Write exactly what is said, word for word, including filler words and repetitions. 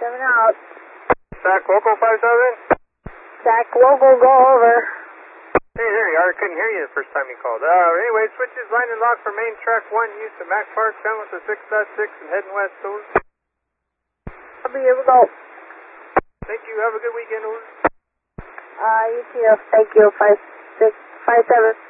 seven out. Sac local five seven. Sac local, go over. Hey, there you are. I couldn't hear you the first time you called. Uh, anyway, switches line and lock for main track one, use to Mac Park, down with the six point six and heading west, over. I'll be able to go. Thank you. Have a good weekend, over. Uh, you too. Thank you. Five, six, five, seven.